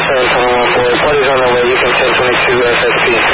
What is on the way? You can 1022 SSP.